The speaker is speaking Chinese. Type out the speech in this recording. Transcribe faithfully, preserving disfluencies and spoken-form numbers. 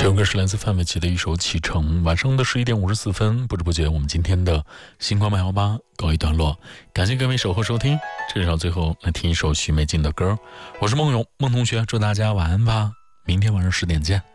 这首歌是来自范玮琪的一首《启程》。晚上的十一点五十四分，不知不觉我们今天的星光漫游吧告一段落，感谢各位守候收听。至少最后来听一首许美静的歌。我是梦勇，梦同学，祝大家晚安吧，明天晚上十点见。